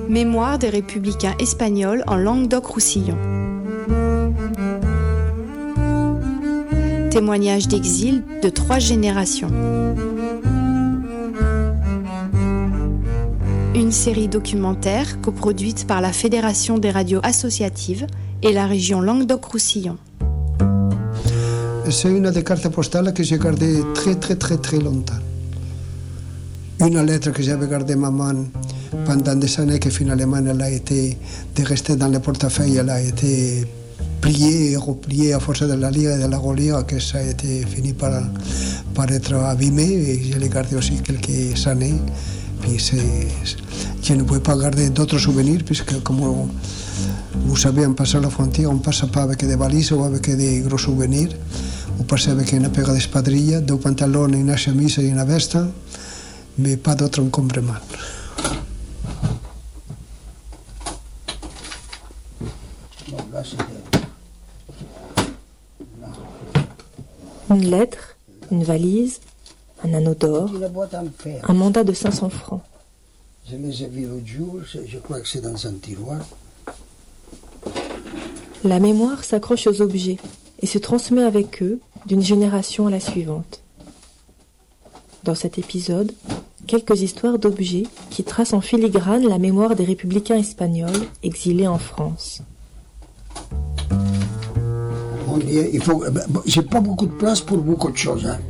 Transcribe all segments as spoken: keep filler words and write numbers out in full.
Mémoire des républicains espagnols en Languedoc-Roussillon. Témoignage d'exil de trois générations. Une série documentaire coproduite par la Fédération des radios associatives et la région Languedoc-Roussillon. C'est une des cartes postales que j'ai gardées très très très très longtemps. Une lettre que j'avais gardée maman pendant des années, que finalement elle a été de rester dans le portefeuille, elle a été pliée et repliée à force de la lire et de la relire, que ça a été fini par, par être abîmé, et je l'ai gardé aussi quelques années. Puis c'est, je ne pouvais pas garder d'autres souvenirs, puisque comme vous savez, en passant la frontière, on ne passe pas avec des valises ou avec des gros souvenirs. On passe avec une pega d'espadrilla, deux pantalons, une chemise et une veste, mais pas d'autres encombrements. Une lettre, une valise, un anneau d'or, un mandat de cinq cents francs. Je les ai vus l'autre jour, je crois que c'est dans un tiroir. La mémoire s'accroche aux objets et se transmet avec eux d'une génération à la suivante. Dans cet épisode, quelques histoires d'objets qui tracent en filigrane la mémoire des républicains espagnols exilés en France. Il faut, j'ai pas beaucoup de place pour beaucoup de choses. Hein.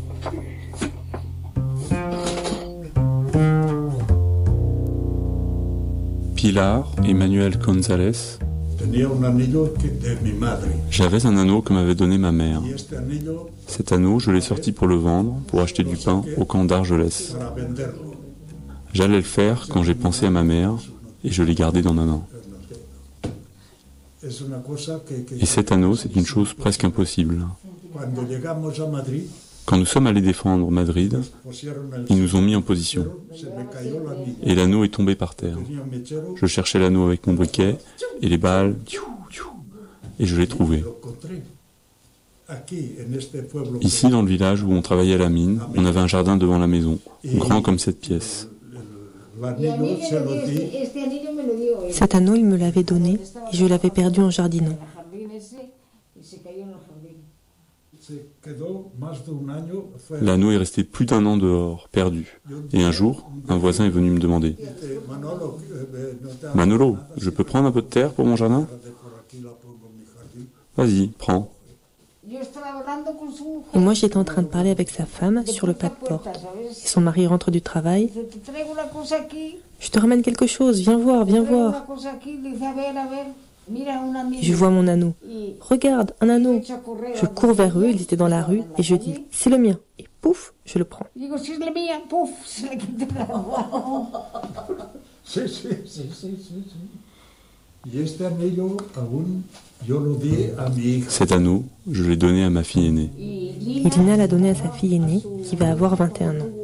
Pilar Emmanuel González. J'avais un anneau que m'avait donné ma mère. Cet anneau, je l'ai sorti pour le vendre, pour acheter du pain au camp d'Argelès. J'allais le faire quand j'ai pensé à ma mère et je l'ai gardé dans ma main. Et cet anneau, c'est une chose presque impossible. Quand nous sommes allés défendre Madrid, ils nous ont mis en position. Et l'anneau est tombé par terre. Je cherchais l'anneau avec mon briquet, et les balles, et je l'ai trouvé. Ici, dans le village où on travaillait à la mine, on avait un jardin devant la maison, grand comme cette pièce. Cet anneau, il me l'avait donné, et je l'avais perdu en jardinant. L'anneau est resté plus d'un an dehors, perdu. Et un jour, un voisin est venu me demander « Manolo, je peux prendre un peu de terre pour mon jardin ?»« Vas-y, prends. » Et moi, j'étais en train de parler avec sa femme sur le pas de porte. Et son mari rentre du travail. « Je te ramène quelque chose, viens voir, viens voir. » Je vois mon anneau. « Regarde, un anneau. » Je cours vers eux, ils étaient dans la rue, et je dis « C'est le mien. » Et pouf, je le prends. Cet anneau, je l'ai donné à ma fille aînée. Elina l'a donné à sa fille aînée, qui va avoir vingt et un ans.